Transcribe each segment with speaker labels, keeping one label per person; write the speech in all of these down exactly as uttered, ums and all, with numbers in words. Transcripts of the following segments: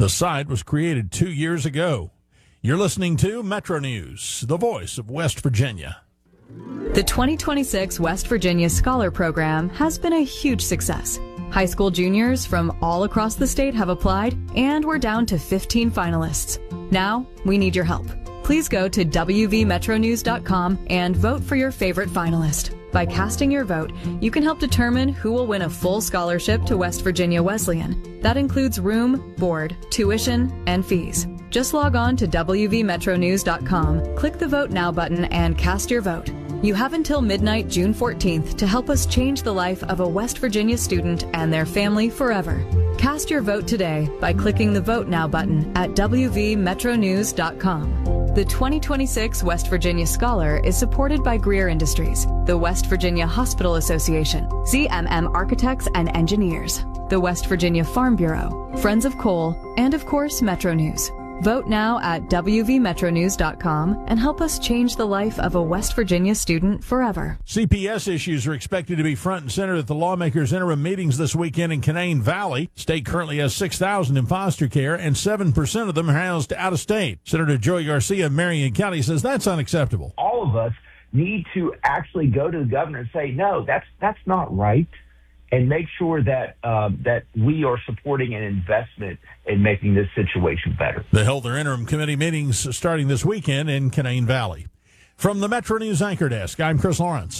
Speaker 1: The site was created two years ago. You're listening to Metro News, the voice of West Virginia.
Speaker 2: The twenty twenty-six West Virginia Scholar Program has been a huge success. High school juniors from all across the state have applied, and we're down to fifteen finalists. Now, we need your help. Please go to w v metro news dot com and vote for your favorite finalist. By casting your vote, you can help determine who will win a full scholarship to West Virginia Wesleyan. That includes room, board, tuition, and fees. Just log on to w v metro news dot com, click the Vote Now button, and cast your vote. You have until midnight June fourteenth to help us change the life of a West Virginia student and their family forever. Cast your vote today by clicking the Vote Now button at w v metro news dot com. The twenty twenty-six West Virginia Scholar is supported by Greer Industries, the West Virginia Hospital Association, Z M M Architects and Engineers, the West Virginia Farm Bureau, Friends of Coal, and of course Metro News. Vote now at w v metro news dot com and help us change the life of a West Virginia student forever.
Speaker 1: C P S issues are expected to be front and center at the lawmakers' interim meetings this weekend in Canaan Valley. State currently has six thousand in foster care, and seven percent of them are housed out of state. Senator Joey Garcia of Marion County says that's unacceptable.
Speaker 3: All of us need to actually go to the governor and say, no, that's that's not right, and make sure that uh, that we are supporting an investment in making this situation better.
Speaker 1: They held their interim committee meetings starting this weekend in Canaan Valley. From the Metro News Anchor Desk, I'm Chris Lawrence.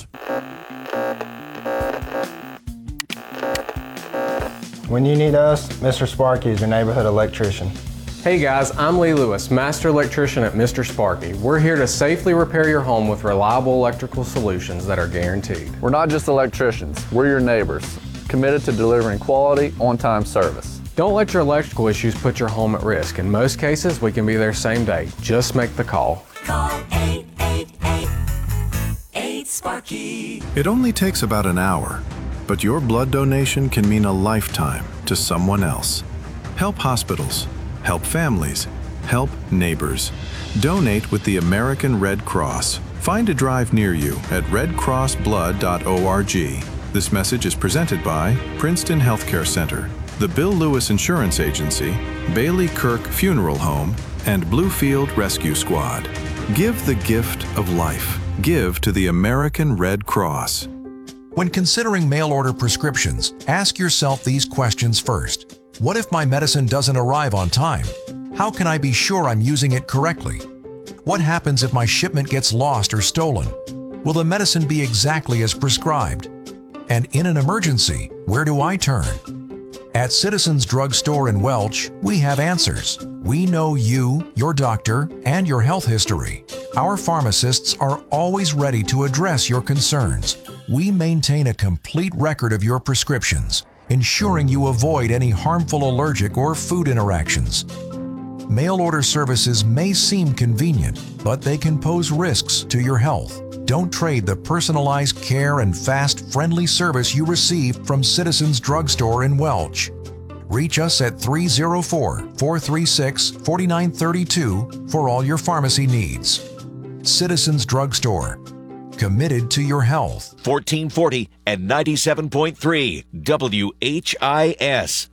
Speaker 4: When you need us, Mister Sparky is your neighborhood electrician.
Speaker 5: Hey guys, I'm Lee Lewis, Master Electrician at Mister Sparky. We're here to safely repair your home with reliable electrical solutions that are guaranteed.
Speaker 6: We're not just electricians, we're your neighbors, committed to delivering quality, on-time service.
Speaker 5: Don't let your electrical issues put your home at risk. In most cases, we can be there same day. Just make the call.
Speaker 7: Call eight eight eight, eight Sparky.
Speaker 8: It only takes about an hour, but your blood donation can mean a lifetime to someone else. Help hospitals. Help families. Help neighbors. Donate with the American Red Cross. Find a drive near you at red cross blood dot org. This message is presented by Princeton Healthcare Center, the Bill Lewis Insurance Agency, Bailey Kirk Funeral Home, and Bluefield Rescue Squad. Give the gift of life. Give to the American Red Cross.
Speaker 9: When considering mail-order prescriptions, ask yourself these questions first. What if my medicine doesn't arrive on time? How can I be sure I'm using it correctly? What happens if my shipment gets lost or stolen? Will the medicine be exactly as prescribed? And in an emergency, where do I turn? At Citizens Drug Store in Welch, we have answers. We know you, your doctor, and your health history. Our pharmacists are always ready to address your concerns. We maintain a complete record of your prescriptions, ensuring you avoid any harmful allergic or food interactions. Mail order services may seem convenient, but they can pose risks to your health. Don't trade the personalized care and fast, friendly service you receive from Citizens Drug Store in Welch. Reach us at three oh four, four three six, four nine three two for all your pharmacy needs. Citizens Drug Store, committed to your health.
Speaker 10: fourteen forty and ninety-seven point three W H I S.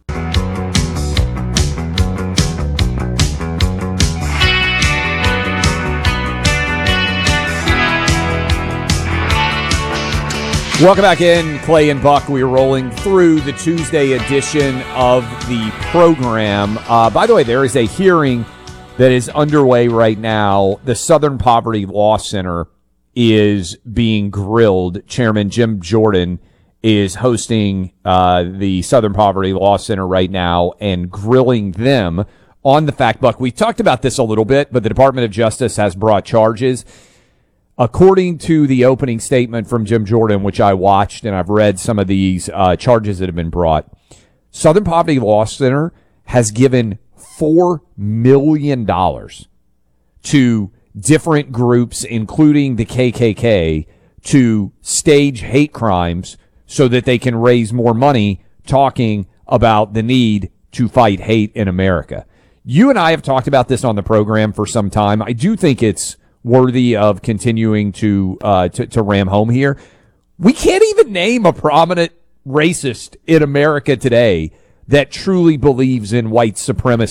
Speaker 11: Welcome back in, Clay and Buck. We are rolling through the Tuesday edition of the program. Uh, by the way, there is a hearing that is underway right now. The Southern Poverty Law Center is being grilled. Chairman Jim Jordan is hosting uh, the Southern Poverty Law Center right now and grilling them on the fact, Buck, we talked about this a little bit, but the Department of Justice has brought charges. According to the opening statement from Jim Jordan, which I watched, and I've read some of these uh, charges that have been brought, Southern Poverty Law Center has given four million dollars to different groups, including the K K K, to stage hate crimes so that they can raise more money talking about the need to fight hate in America. You and I have talked about this on the program for some time. I do think it's worthy of continuing to, uh, to, to ram home here. We can't even name a prominent racist in America today that truly believes in white supremacy